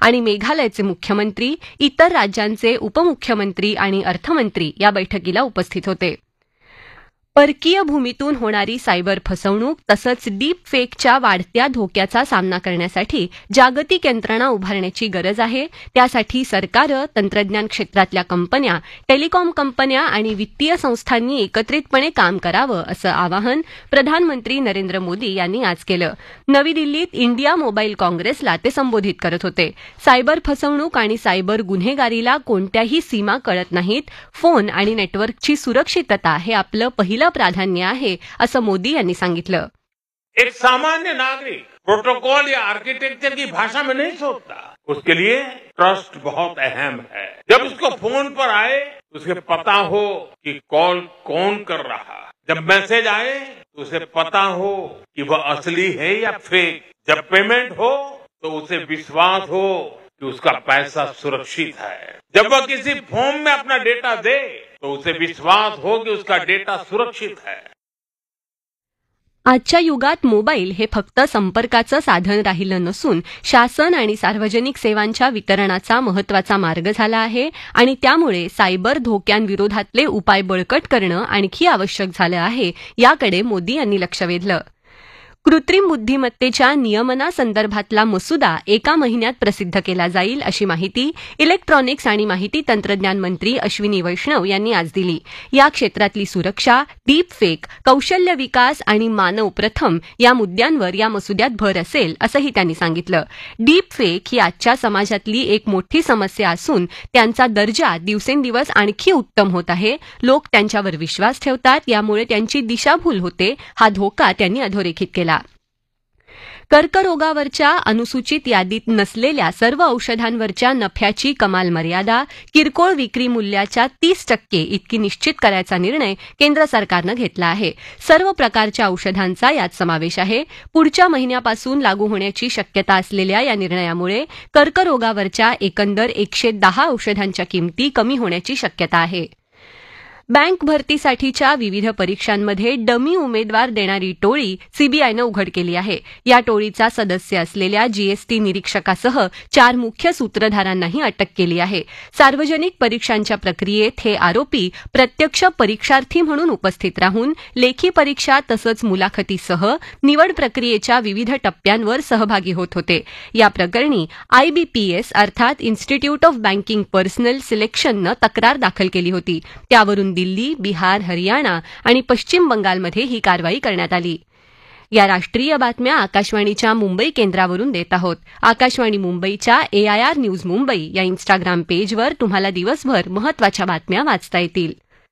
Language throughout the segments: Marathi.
आणि मेघालयचे मुख्यमंत्री, इतर राज्यांचे उपमुख्यमंत्री आणि अर्थमंत्री या बैठकीला उपस्थित होते. परकीय भूमीतून होणारी सायबर फसवणूक तसंच डीप फेकच्या वाढत्या धोक्याचा सामना करण्यासाठी जागतिक यंत्रणा उभारण्याची गरज आहे. त्यासाठी सरकारं, तंत्रज्ञान क्षेत्रातल्या कंपन्या, टेलिकॉम कंपन्या आणि वित्तीय संस्थांनी एकत्रितपणे काम करावं असं आवाहन प्रधानमंत्री नरेंद्र मोदी यांनी आज केलं. नवी दिल्लीत इंडिया मोबाईल काँग्रेसला ते संबोधित करत होते. सायबर फसवणूक आणि सायबर गुन्हेगारीला कोणत्याही सीमा कळत नाहीत. फोन आणि नेटवर्कची सुरक्षितता हे आपलं पहिलं प्राधान्य आहे असं मोदी यांनी सांगितलं. एक सामान्य नागरिक प्रोटोकॉल या आर्किटेक्चर की भाषा में नहीं सोचता. उसके लिए ट्रस्ट बहुत अहम है. जब उसको फोन पर आए उसे पता हो कि कॉल कौन कर रहा. जब मैसेज आए तो उसे पता हो कि वह असली है या फेक. जब पेमेंट हो तो उसे विश्वास हो कि उसका पैसा सुरक्षित है. जब वह किसी फॉर्म में अपना डेटा दे तो उसे विश्वास हो कि उसका डेटा सुरक्षित है. आजच्या युगात मोबाईल हे फक्त संपर्काचं साधन राहिलं नसून शासन आणि सार्वजनिक सेवांच्या वितरणाचा महत्वाचा मार्ग झाला आहे आणि त्यामुळे सायबर धोक्यांविरोधातले उपाय बळकट करणं आणखी आवश्यक झालं आहे, याकडे मोदी यांनी लक्ष वेधलं. कृत्रिम बुद्धिमत्तेच्या नियमनासंदर्भातला मसुदा 1 महिन्यात प्रसिद्ध केला जाईल अशी माहिती इलेक्ट्रॉनिक्स आणि माहिती तंत्रज्ञान मंत्री अश्विनी वैष्णव यांनी आज दिली. या क्षेत्रातली सुरक्षा, डीप फेक, कौशल्य विकास आणि मानव प्रथम या मुद्द्यांवर या मसुद्यात भर असेल असंही त्यांनी सांगितलं. डीप फेक ही आजच्या समाजातली एक मोठी समस्या असून त्यांचा दर्जा दिवसेंदिवस आणखी उत्तम होत आहे. लोक त्यांच्यावर विश्वास ठेवतात, यामुळे त्यांची दिशाभूल होते. हा धोका त्यांनी अधोरेखित केला. कर्करोगावरच्या अनुसूचित यादीत नसलेल्या सर्व औषधांवरच्या नफ्याची कमाल मर्यादा किरकोळ विक्री मूल्याच्या 30% इतकी निश्चित करायचा निर्णय केंद्र सरकारनं घेतला आहे. सर्व प्रकारच्या औषधांचा यात समावेश आहे. पुढच्या महिन्यापासून लागू होण्याची शक्यता असलेल्या या निर्णयामुळे कर्करोगावरच्या एकंदर 110 औषधांच्या किमती कमी होण्याची शक्यता आहे. बँक भरतीसाठीच्या विविध परीक्षांमध्ये डमी उमेदवार देणारी टोळी सीबीआयनं उघड केली आहे. या टोळीचा सदस्य असलेल्या जीएसटी निरीक्षकासह 4 मुख्य सूत्रधारांनाही अटक केली आहे. सार्वजनिक परीक्षांच्या प्रक्रियेत हे आरोपी प्रत्यक्ष परीक्षार्थी म्हणून उपस्थित राहून लेखी परीक्षा तसंच मुलाखतीसह निवड प्रक्रियेच्या विविध टप्प्यांवर सहभागी होत होते. या प्रकरणी IBPS अर्थात इन्स्टिट्यूट ऑफ बँकिंग पर्सनल सिलेक्शननं तक्रार दाखल केली होती. त्यावरून दिल्ली, बिहार, हरियाणा आणि पश्चिम बंगालमध्ये ही कारवाई करण्यात आली. या राष्ट्रीय बातम्या आकाशवाणीच्या मुंबई केंद्रावरून देत आहोत. आकाशवाणी मुंबईच्या AIR न्यूज मुंबई या इन्स्टाग्राम पेजवर तुम्हाला दिवसभर महत्वाच्या बातम्या वाचता येतील.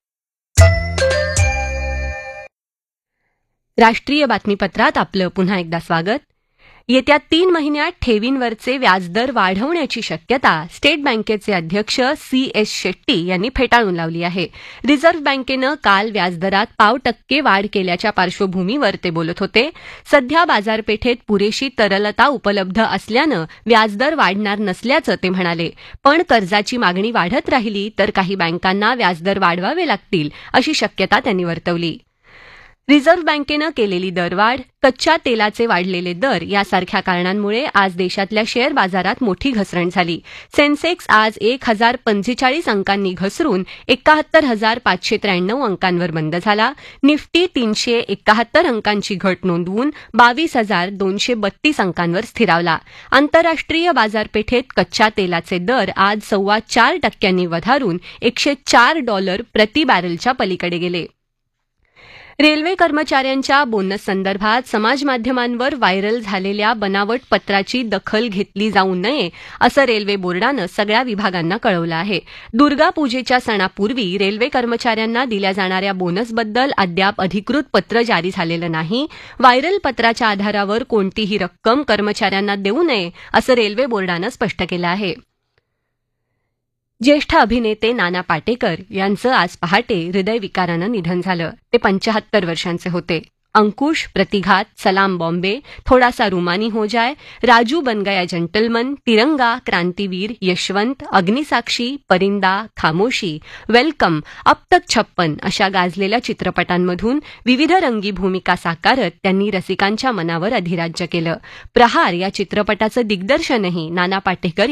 राष्ट्रीय बातमीपत्रात आपलं पुन्हा एकदा स्वागत. येत्या 3 महिन्यात ठेवींवरचे व्याजदर वाढवण्याची शक्यता स्टेट बँकेचे अध्यक्ष CS शेट्टी यांनी फेटाळून लावली आहे. रिझर्व्ह बँकेनं काल व्याजदरात 0.5% वाढ केल्याच्या पार्श्वभूमीवर ते बोलत होते. सध्या बाजारपेठेत पुरेशी तरलता उपलब्ध असल्यानं व्याजदर वाढणार नसल्याचं ते म्हणाले. पण कर्जाची मागणी वाढत राहिली तर काही बँकांना व्याजदर वाढवावे लागतील अशी शक्यता त्यांनी वर्तवली. रिझर्व्ह बँकेनं केलेली दरवाढ, कच्च्या तेलाचे वाढलेले दर यासारख्या कारणांमुळे आज देशातल्या शेअर बाजारात मोठी घसरण झाली. सेन्सेक्स आज 1045 अंकांनी घसरून 71,593 अंकांवर बंद झाला. निफ्टी 371 अंकांची घट नोंदवून 22,232 अंकांवर स्थिरावला. आंतरराष्ट्रीय बाजारपेठेत कच्च्या तेलाचे दर आज 4.25% वधारून $104 प्रति बॅरलच्या पलीकडे गेले. रेल्वे कर्मचाऱ्यांच्या बोनस संदर्भात समाजमाध्यमांवर व्हायरल झालेल्या बनावट पत्राची दखल घेतली जाऊ नये असं रेल्वे बोर्डानं सगळ्या विभागांना कळवलं आहे. दुर्गा पूजेच्या सणापूर्वी रेल्वे कर्मचाऱ्यांना दिल्या जाणाऱ्या बोनसबद्दल अद्याप अधिकृत पत्र जारी झालेलं नाही. व्हायरल पत्राच्या आधारावर कोणतीही रक्कम कर्मचाऱ्यांना देऊ नये असं रेल्वे बोर्डानं स्पष्ट केलं आहे. ज्येष्ठ अभिनेते नाना पाटेकर यांचं आज पहाटे हृदयविकारानं निधन झालं. ते 75 वर्षांचे होते. अंकुश, प्रतिघात, सलाम बॉम्बे, थोडासा रुमानी हो जाए, राजू बन गया जेंटलमन, तिरंगा, क्रांतिवीर, यशवंत, अग्निसाक्षी, परिंदा, खामोशी, वेलकम, अब तक 56 अशा गाजलेल्या चित्रपटांमधून विविध रंगी भूमिका साकारत त्यांनी रसिकांच्या मनावर अधिराज्य केलं. प्रहार या चित्रपटाचं दिग्दर्शनही नाना पाटेकर